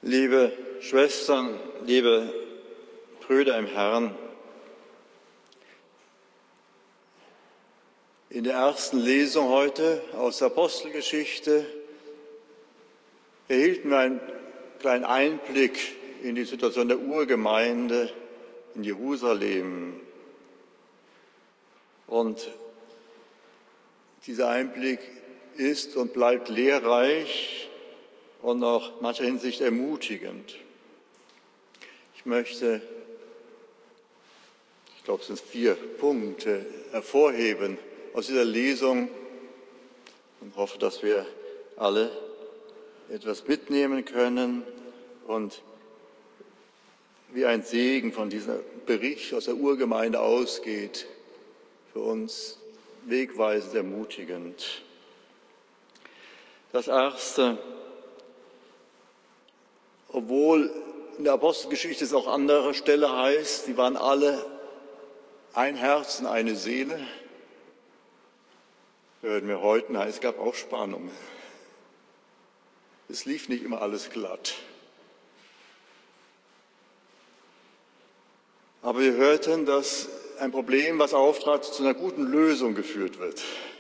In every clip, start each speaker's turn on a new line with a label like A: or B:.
A: Liebe Schwestern, liebe Brüder im Herrn, in der ersten Lesung heute aus der Apostelgeschichte erhielten wir einen kleinen Einblick in die Situation der Urgemeinde in Jerusalem. Und dieser Einblick ist und bleibt lehrreich und auch in mancher Hinsicht ermutigend. Ich möchte, ich glaube, es sind 4 Punkte hervorheben aus dieser Lesung und hoffe, dass wir alle etwas mitnehmen können und wie ein Segen von diesem Bericht aus der Urgemeinde ausgeht, für uns wegweisend ermutigend. Das Erste: Obwohl in der Apostelgeschichte es auch an anderer Stelle heißt, sie waren alle ein Herz und eine Seele, hören wir heute, es gab auch Spannungen. Es lief nicht immer alles glatt. Aber wir hörten, dass ein Problem, was auftrat, zu einer guten Lösung geführt wird.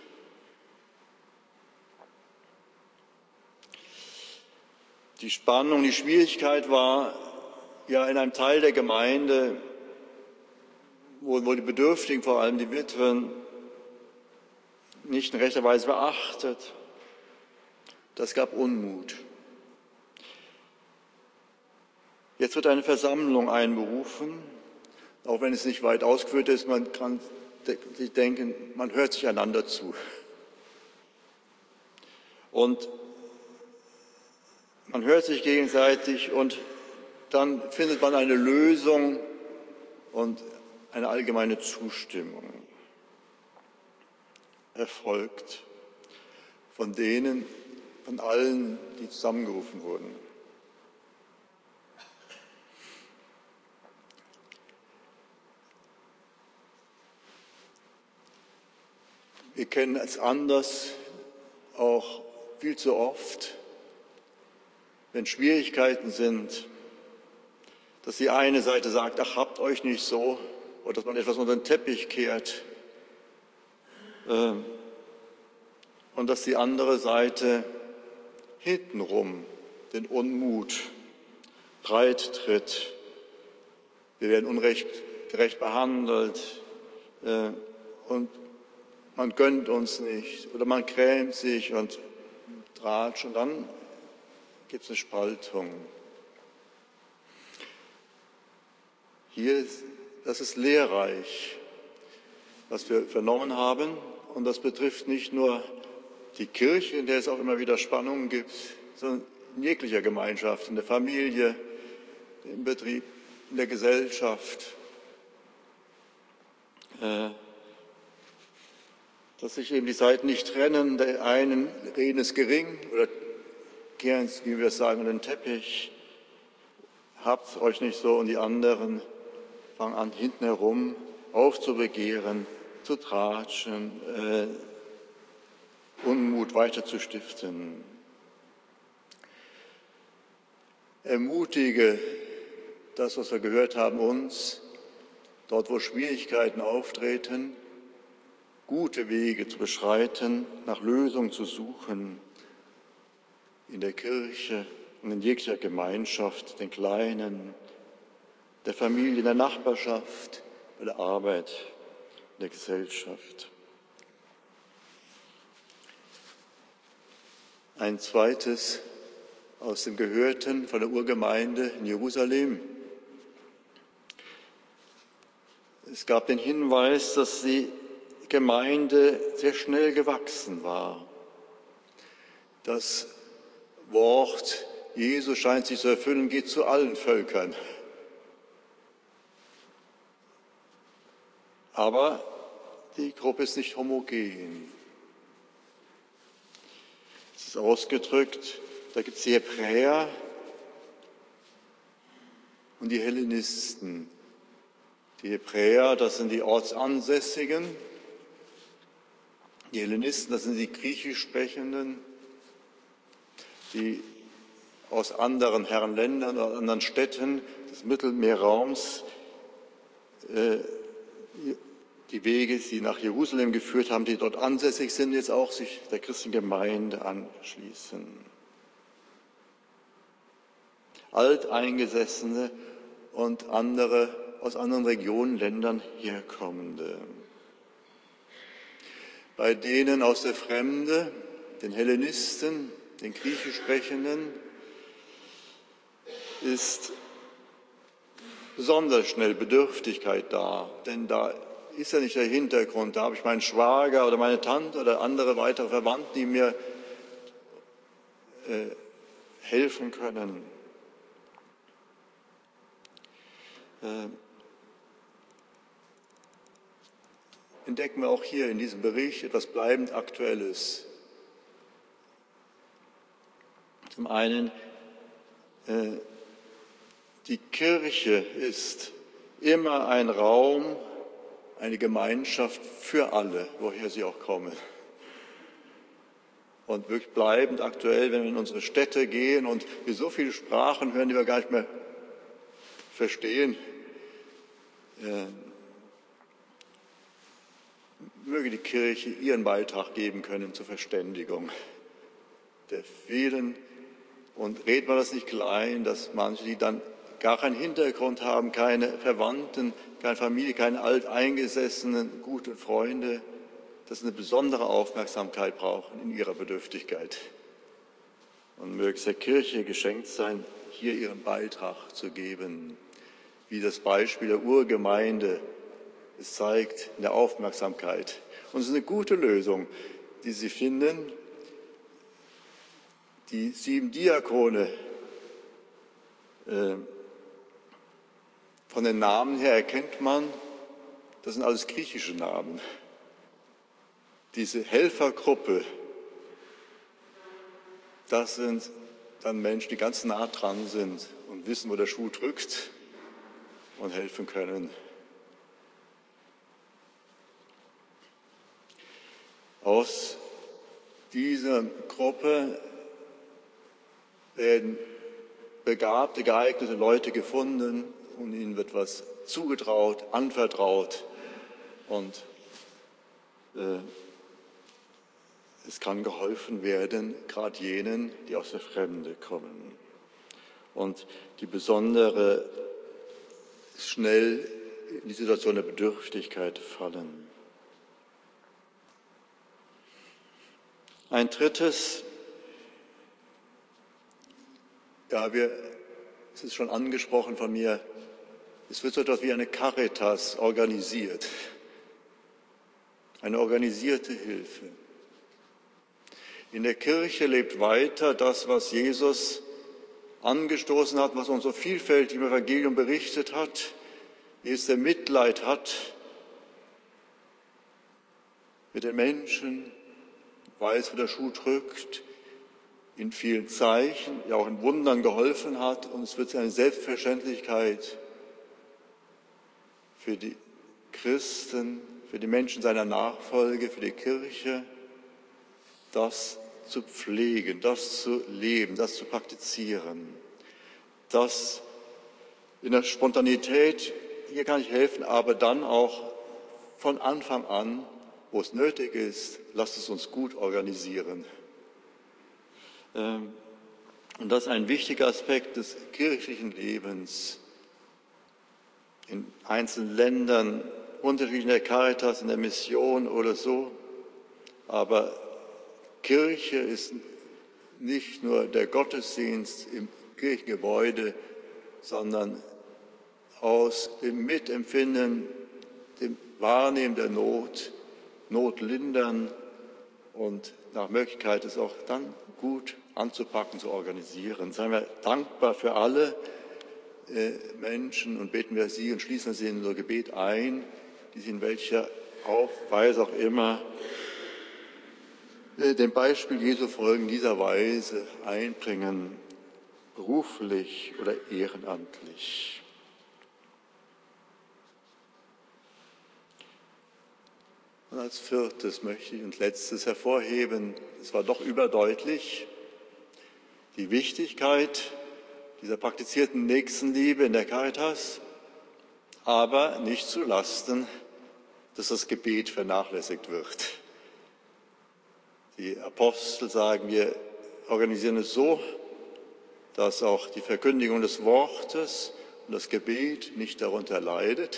A: Die Spannung, die Schwierigkeit war ja in einem Teil der Gemeinde, wo die Bedürftigen, vor allem die Witwen, nicht in rechter Weise beachtet. Das gab Unmut. Jetzt wird eine Versammlung einberufen, auch wenn es nicht weit ausgeführt ist. Man kann sich denken, man hört sich einander zu. Und man hört sich gegenseitig und dann findet man eine Lösung und eine allgemeine Zustimmung erfolgt von allen, die zusammengerufen wurden. Wir kennen es anders auch viel zu oft, wenn Schwierigkeiten sind, dass die eine Seite sagt, ach, habt euch nicht so, oder dass man etwas unter den Teppich kehrt, und dass die andere Seite hintenrum den Unmut breit tritt. Wir werden ungerecht behandelt und man gönnt uns nicht oder man grämt sich und tratscht und dann gibt es eine Spaltung. Das ist lehrreich, was wir vernommen haben, und das betrifft nicht nur die Kirche, in der es auch immer wieder Spannungen gibt, sondern in jeglicher Gemeinschaft, in der Familie, im Betrieb, in der Gesellschaft, dass sich eben die Seiten nicht trennen. Der einen reden es gering oder kehren es, wie wir es sagen, den Teppich, habt euch nicht so, und die anderen fangen an, hinten herum aufzubegehren, zu tratschen, Unmut weiter zu stiften. Ermutige das, was wir gehört haben, uns, dort wo Schwierigkeiten auftreten, gute Wege zu beschreiten, nach Lösungen zu suchen, in der Kirche und in jeglicher Gemeinschaft, den Kleinen, der Familie, in der Nachbarschaft, bei der Arbeit, in der Gesellschaft. Ein zweites aus dem Gehörten von der Urgemeinde in Jerusalem. Es gab den Hinweis, dass die Gemeinde sehr schnell gewachsen war. Das Wort Jesu scheint sich zu erfüllen, geht zu allen Völkern. Aber die Gruppe ist nicht homogen. Es ist ausgedrückt, da gibt es die Hebräer und die Hellenisten. Die Hebräer, das sind die Ortsansässigen. Die Hellenisten, das sind die Griechisch Sprechenden, die aus anderen Herrenländern oder anderen Städten des Mittelmeerraums die Wege, die nach Jerusalem geführt haben, die dort ansässig sind, jetzt auch sich der christlichen Gemeinde anschließen. Alteingesessene und andere aus anderen Regionen, Ländern herkommende. Bei denen aus der Fremde, den Hellenisten, den Griechisch Sprechenden, ist besonders schnell Bedürftigkeit da, denn da ist ja nicht der Hintergrund. Da habe ich meinen Schwager oder meine Tante oder andere weitere Verwandte, die mir helfen können. Entdecken wir auch hier in diesem Bericht etwas bleibend Aktuelles. Zum einen, die Kirche ist immer ein Raum, eine Gemeinschaft für alle, woher sie auch kommen. Und wirklich bleibend aktuell, wenn wir in unsere Städte gehen und wir so viele Sprachen hören, die wir gar nicht mehr verstehen, möge die Kirche ihren Beitrag geben können zur Verständigung der vielen. Und redet man das nicht klein, dass manche, die dann gar keinen Hintergrund haben, keine Verwandten, keine Familie, keine alteingesessenen, gute Freunde, dass sie eine besondere Aufmerksamkeit brauchen in ihrer Bedürftigkeit. Und möge es der Kirche geschenkt sein, hier ihren Beitrag zu geben, wie das Beispiel der Urgemeinde es zeigt, in der Aufmerksamkeit. Und es ist eine gute Lösung, die Sie finden. Die 7 Diakone, von den Namen her erkennt man, das sind alles griechische Namen. Diese Helfergruppe, das sind dann Menschen, die ganz nah dran sind und wissen, wo der Schuh drückt und helfen können. Aus dieser Gruppe werden begabte, geeignete Leute gefunden und ihnen wird was zugetraut, anvertraut und es kann geholfen werden, gerade jenen, die aus der Fremde kommen und die besondere schnell in die Situation der Bedürftigkeit fallen. Ein drittes, es ist schon angesprochen von mir, es wird so etwas wie eine Caritas organisiert, eine organisierte Hilfe. In der Kirche lebt weiter das, was Jesus angestoßen hat, was uns so vielfältig im Evangelium berichtet hat, wie es der Mitleid hat mit den Menschen, weiß, wo der Schuh drückt, in vielen Zeichen, ja auch in Wundern geholfen hat. Und es wird eine Selbstverständlichkeit für die Christen, für die Menschen seiner Nachfolge, für die Kirche, das zu pflegen, das zu leben, das zu praktizieren. Das in der Spontanität, hier kann ich helfen, aber dann auch von Anfang an, wo es nötig ist, lasst es uns gut organisieren. Und das ist ein wichtiger Aspekt des kirchlichen Lebens. In einzelnen Ländern, unterschiedlich in der Caritas, in der Mission oder so. Aber Kirche ist nicht nur der Gottesdienst im Kirchengebäude, sondern aus dem Mitempfinden, dem Wahrnehmen der Not, Not lindern und nach Möglichkeit es auch dann gut anzupacken, zu organisieren. Seien wir dankbar für alle Menschen und beten wir sie und schließen wir sie in unser Gebet ein, die sie in welcher Weise auch immer dem Beispiel Jesu folgen, dieser Weise einbringen, beruflich oder ehrenamtlich. Und als viertes möchte ich und letztes hervorheben, es war doch überdeutlich, die Wichtigkeit dieser praktizierten Nächstenliebe in der Caritas, aber nicht zu Lasten, dass das Gebet vernachlässigt wird. Die Apostel sagen, wir organisieren es so, dass auch die Verkündigung des Wortes und das Gebet nicht darunter leidet.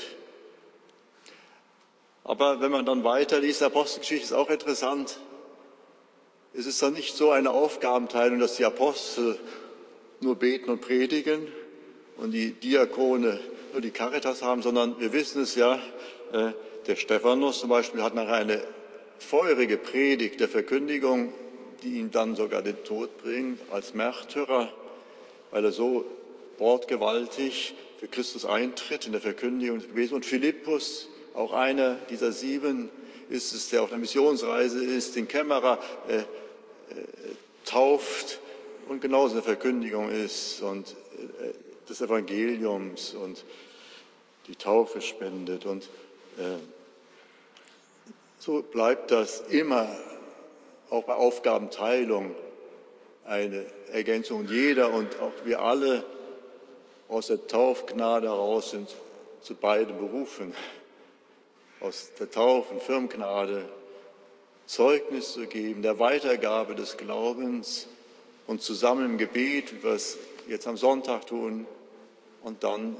A: Aber wenn man dann weiterliest, Apostelgeschichte ist auch interessant, es ist dann nicht so eine Aufgabenteilung, dass die Apostel nur beten und predigen und die Diakone nur die Caritas haben, sondern wir wissen es ja, der Stephanus zum Beispiel hat nachher eine feurige Predigt der Verkündigung, die ihn dann sogar den Tod bringt als Märtyrer, weil er so wortgewaltig für Christus eintritt in der Verkündigung des Gebets. Und Philippus, auch einer dieser 7 ist es, der auf einer Missionsreise ist, den Kämmerer tauft und genauso in der Verkündigung ist und des Evangeliums und die Taufe spendet. Und so bleibt das immer, auch bei Aufgabenteilung, eine Ergänzung. Jeder und auch wir alle aus der Taufgnade heraus sind zu beiden berufen. Aus der Taufe- und Firmgnade Zeugnis zu geben, der Weitergabe des Glaubens und zusammen im Gebet, wie wir es jetzt am Sonntag tun. Und dann,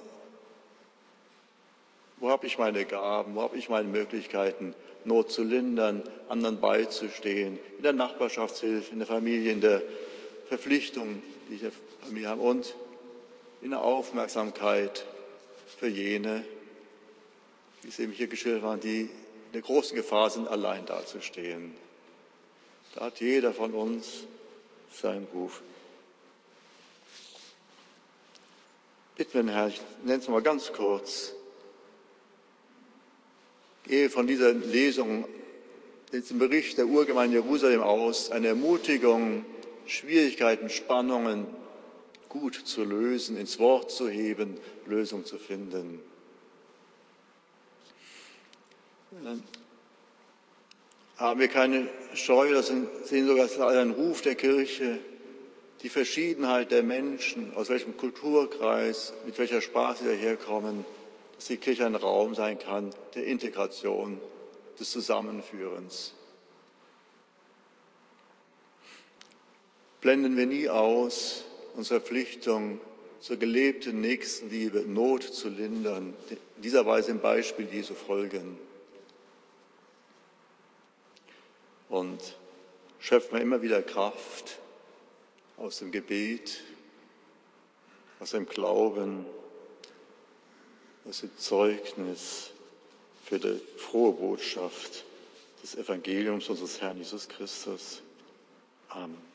A: wo habe ich meine Gaben, wo habe ich meine Möglichkeiten, Not zu lindern, anderen beizustehen, in der Nachbarschaftshilfe, in der Familie, in der Verpflichtung, die ich der Familie habe und in der Aufmerksamkeit für jene, wie es eben hier geschildert war, die in der großen Gefahr sind, allein dazustehen. Da hat jeder von uns seinen Ruf. Bitten wir den Herrn, ich nenne es mal ganz kurz. Gehe von dieser Lesung, diesem Bericht der Urgemeinde Jerusalem aus, eine Ermutigung, Schwierigkeiten, Spannungen gut zu lösen, ins Wort zu heben, Lösung zu finden. Haben wir keine Scheu, das sehen sogar als ein Ruf der Kirche, die Verschiedenheit der Menschen, aus welchem Kulturkreis, mit welcher Sprache sie daherkommen, dass die Kirche ein Raum sein kann der Integration, des Zusammenführens. Blenden wir nie aus unsere Verpflichtung zur gelebten Nächstenliebe, Not zu lindern, in dieser Weise im Beispiel Jesu folgen. Und schöpfen wir immer wieder Kraft aus dem Gebet, aus dem Glauben, aus dem Zeugnis für die frohe Botschaft des Evangeliums unseres Herrn Jesus Christus. Amen.